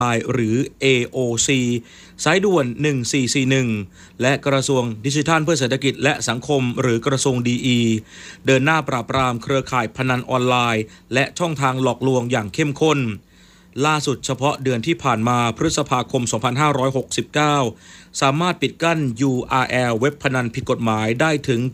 หรือ AOC สายด่วน1441และกระทรวงดิจิทัลเพื่อเศรษฐกิจและสังคมหรือกระทรวงดีเดินหน้าปราบปรามเครือข่ายพนันออนไลน์และช่องทางหลอกลวงอย่างเข้มข้นล่าสุดเฉพาะเดือนที่ผ่านมาพฤษภาคม2569สามารถปิดกั้น URL เว็บพนันผิดกฎหมายได้ถึง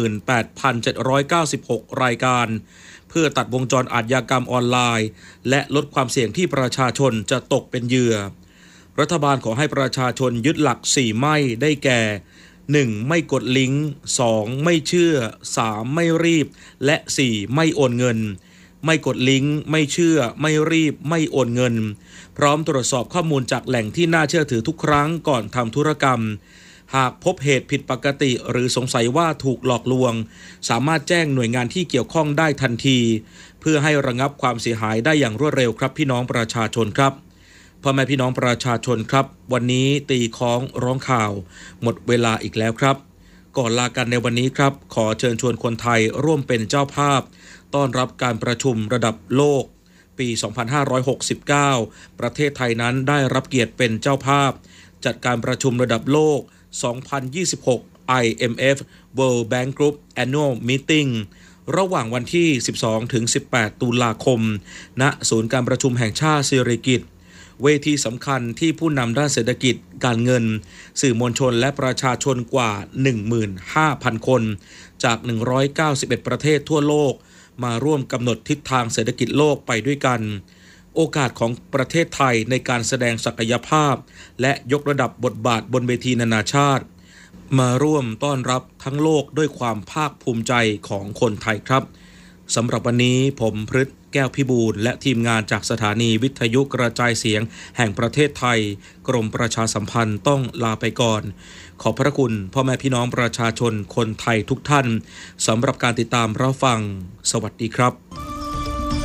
78,796 รายการเพื่อตัดวงจรอาชญากรรมออนไลน์และลดความเสี่ยงที่ประชาชนจะตกเป็นเหยื่อรัฐบาลขอให้ประชาชนยึดหลัก4ไม่ได้แก่ 1. ไม่กดลิงก์ 2. ไม่เชื่อ 3. ไม่รีบและ 4. ไม่โอนเงินไม่กดลิงก์ไม่เชื่อไม่รีบไม่โอนเงินพร้อมตรวจสอบข้อมูลจากแหล่งที่น่าเชื่อถือทุกครั้งก่อนทำธุรกรรมหากพบเหตุผิดปกติหรือสงสัยว่าถูกหลอกลวงสามารถแจ้งหน่วยงานที่เกี่ยวข้องได้ทันทีเพื่อให้ระงับความเสียหายได้อย่างรวดเร็วครับพี่น้องประชาชนครับพ่อแม่พี่น้องประชาชนครับวันนี้ตีค้องร้องข่าวหมดเวลาอีกแล้วครับก่อนลากันในวันนี้ครับขอเชิญชวนคนไทยร่วมเป็นเจ้าภาพต้อนรับการประชุมระดับโลกปี 2569 ประเทศไทยนั้นได้รับเกียรติเป็นเจ้าภาพจัดการประชุมระดับโลก 2026 IMF World Bank Group Annual Meeting ระหว่างวันที่ 12-18 ตุลาคมณศูนย์การประชุมแห่งชาติสิริกิติ์เวทีสำคัญที่ผู้นำด้านเศรษฐกิจการเงินสื่อมวลชนและประชาชนกว่า 15,000 คนจาก 191 ประเทศทั่วโลกมาร่วมกำหนดทิศทางเศรษฐกิจโลกไปด้วยกันโอกาสของประเทศไทยในการแสดงศักยภาพและยกระดับบทบาทบนเวทีนานาชาติมาร่วมต้อนรับทั้งโลกด้วยความภาคภูมิใจของคนไทยครับสำหรับวันนี้ผมพฤทธิ์แก้วพิบูลและทีมงานจากสถานีวิทยุกระจายเสียงแห่งประเทศไทยกรมประชาสัมพันธ์ต้องลาไปก่อนขอบพระคุณพ่อแม่พี่น้องประชาชนคนไทยทุกท่านสำหรับการติดตามรับฟังสวัสดีครับ